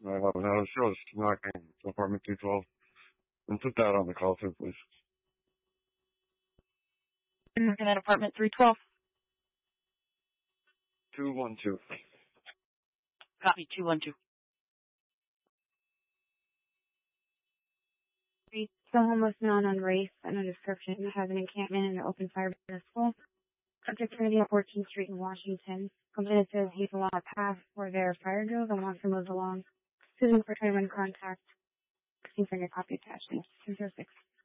911. Shows knocking apartment 212. And put that on the call too, please. I'm looking at apartment 312. 212. Copy, 212. Someone was known on race and a description has an encampment in an open fire business school. Subject Trinity on 14th Street in Washington. Complainant says he's along a path where there are fire drills and wants to move along. Susan for 21 contact. Seems like a copy attachment. 206.